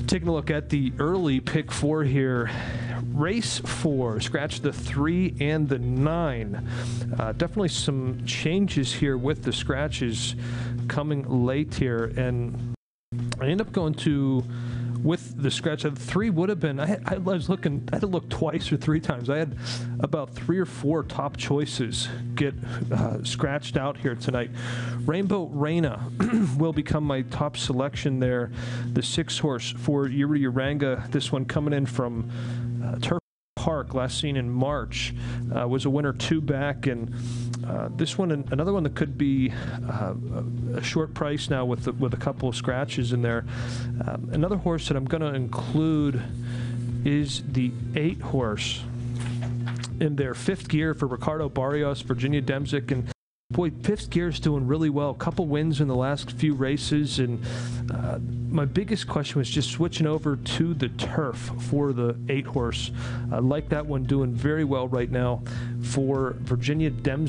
Taking a look at the early pick 4 here. Race 4, scratch the 3 and the 9. Definitely some changes here with the scratches coming late here, and I end up going to, with the scratch, 3 would have been, I was looking, I had to look twice or 3 times. I had about 3 or 4 top choices get scratched out here tonight. Rainbow Reina will become my top selection there. The 6 horse for Yuri Uranga. This one coming in from Turf Park, last seen in March, was a winner 2 back, and this one, another one that could be a short price now with a couple of scratches in there. Another horse that I'm going to include is the 8 horse in their 5th gear for Ricardo Barrios, Virginia Demzik, and boy, 5th gear is doing really well. Couple wins in the last few races, and my biggest question was just switching over to the turf for the 8 horse. I like that one doing very well right now for Virginia Demzik.